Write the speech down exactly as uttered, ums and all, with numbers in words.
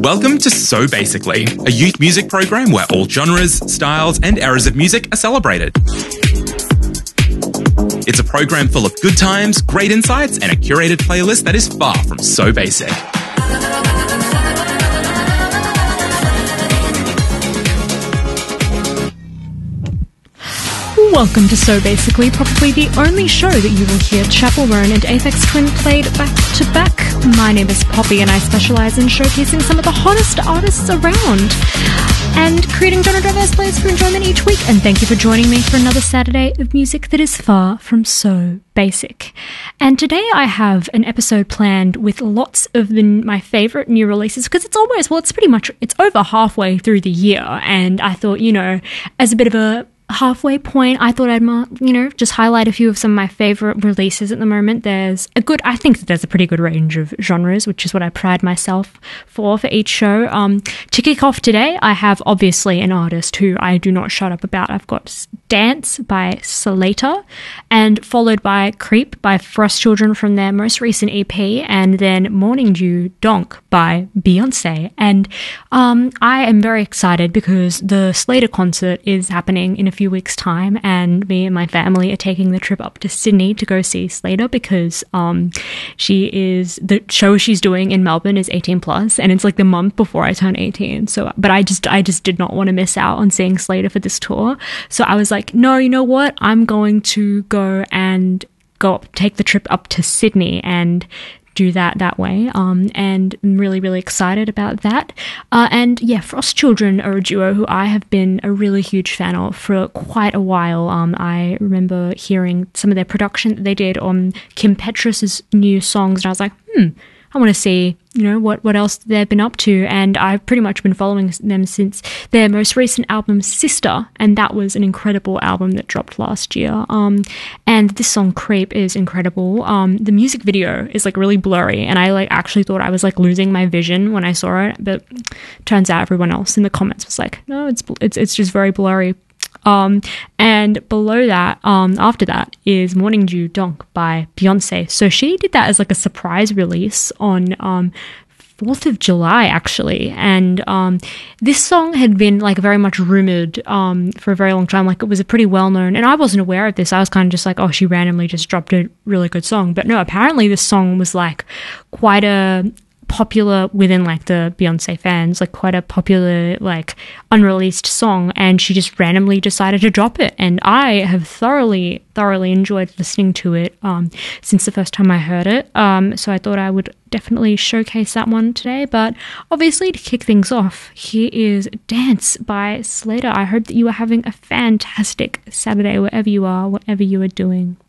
Welcome to So Basically, a youth music program where all genres, styles, and eras of music are celebrated. It's a program full of good times, great insights, and a curated playlist that is far from so basic. Welcome to So Basically, probably the only show that you will hear Chapel Roan and Aphex Twin played back to back. My name is Poppy and I specialise in showcasing some of the hottest artists around and creating genre diverse playlists for enjoyment each week. And thank you for joining me for another Saturday of music that is far from so basic. And today I have an episode planned with lots of the, my favourite new releases, because it's almost, well, it's pretty much, it's over halfway through the year. And I thought, you know, as a bit of a halfway point, I thought I'd, you know, just highlight a few of some of my favourite releases at the moment. There's a good, I think that there's a pretty good range of genres, which is what I pride myself for for each show. Um, to kick off today, I have obviously an artist who I do not shut up about. I've got Dance by Slater, and followed by Creep by Frost Children from their most recent E P, and then Morning Dew Donk by Beyonce. And um, I am very excited because the Slater concert is happening in a few weeks' time, and me and my family are taking the trip up to Sydney to go see Slater because um, she is, the show she's doing in Melbourne is eighteen plus, and it's like the month before I turn eighteen. So, but I just, I just did not want to miss out on seeing Slater for this tour. So I was like, no, you know what? I'm going to go and go up, take the trip up to Sydney and do that that way, um, and I'm really, really excited about that. Uh, and yeah, Frost Children are a duo who I have been a really huge fan of for quite a while. Um, I remember hearing some of their production that they did on Kim Petras's new songs, and I was like, hmm, I want to see, you know, what, what else they've been up to. And I've pretty much been following them since their most recent album, Sister, and that was an incredible album that dropped last year. Um, and this song, Creep, is incredible. Um, the music video is like really blurry, and I like actually thought I was like losing my vision when I saw it, but turns out everyone else in the comments was like, no, it's it's it's just very blurry. Um, and below that, um, after that is Morning Dew Donk by Beyonce. So she did that as like a surprise release on, um, fourth of July, actually. And, um, this song had been like very much rumored, um, for a very long time. Like it was a pretty well known, and I wasn't aware of this. I was kind of just like, oh, she randomly just dropped a really good song. But no, apparently this song was like quite a, popular within like the Beyonce fans, like quite a popular like unreleased song, and she just randomly decided to drop it, and I have thoroughly thoroughly enjoyed listening to it um since the first time I heard it, um so I thought I would definitely showcase that one today. But obviously, to kick things off, here is Dance by Slater. I hope that you are having a fantastic Saturday wherever you are, whatever you are doing.